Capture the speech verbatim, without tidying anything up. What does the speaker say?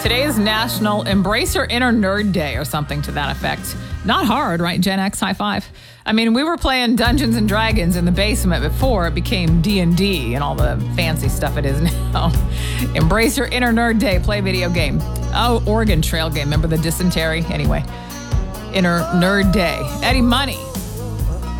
Today is National Embrace Your Inner Nerd Day or something to that effect. Not hard, right? Gen X, high five. I mean, we were playing Dungeons and Dragons in the basement before it became D and D and all the fancy stuff it is now. Embrace Your Inner Nerd Day. Play video game. Oh, Oregon Trail game. Remember the dysentery? Anyway, Inner Nerd Day. Eddie Money.